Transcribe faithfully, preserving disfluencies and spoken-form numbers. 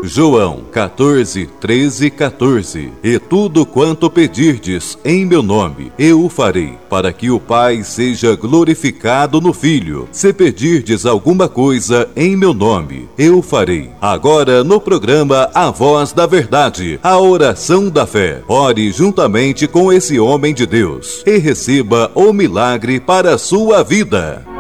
João quatorze, treze, quatorze. E tudo quanto pedirdes em meu nome, eu o farei, para que o Pai seja glorificado no Filho. Se pedirdes alguma coisa em meu nome, eu o farei. Agora no programa A Voz da Verdade, a oração da fé. Ore juntamente com esse homem de Deus e receba o milagre para a sua vida.